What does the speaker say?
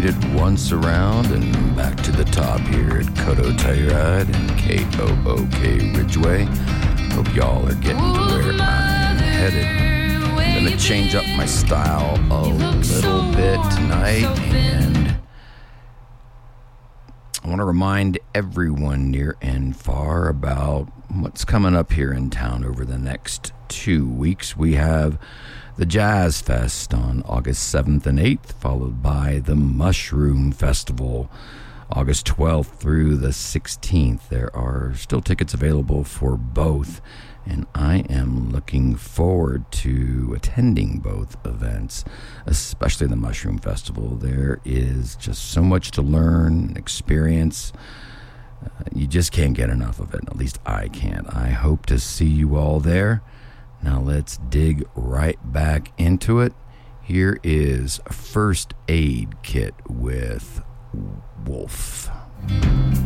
it once around and back to the top here at Kodo Telluride and KOOK Ridgeway. Hope y'all are getting to where I'm headed. I'm going to change up my style a little bit tonight, and I want to remind everyone near and far about what's coming up here in town over the next 2 weeks. We have the Jazz Fest on August 7th and 8th, followed by the Mushroom Festival August 12th through the 16th. There are still tickets available for both, and I am looking forward to attending both events, especially the Mushroom Festival. There is just so much to learn and experience. You just can't get enough of it. At least I can't. I hope to see you all there. Now let's dig right back into it. Here is First Aid Kit with Wolf.